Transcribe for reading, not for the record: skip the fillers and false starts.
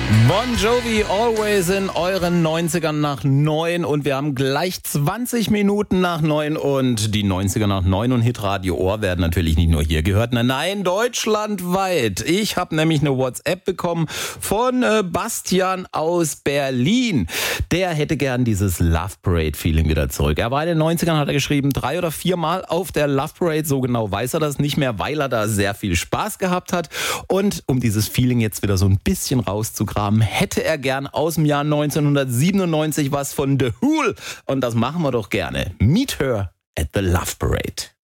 Bon Jovi, Always in euren 90ern nach 9 und wir haben gleich 20 Minuten nach 9 und die 90er nach 9 und Hitradio Ohr werden natürlich nicht nur hier gehört, nein, deutschlandweit. Ich habe nämlich eine WhatsApp bekommen von Bastian aus Berlin. Der hätte gern dieses Love Parade Feeling wieder zurück. Er war in den 90ern, hat er geschrieben, 3 oder 4 Mal auf der Love Parade, so genau weiß er das nicht mehr, weil er da sehr viel Spaß gehabt hat und um dieses Feeling jetzt wieder so ein bisschen rauszugraben, hätte er gern aus dem Jahr 1997 was von The Who und das machen wir doch gerne. Meet Her at the Love Parade.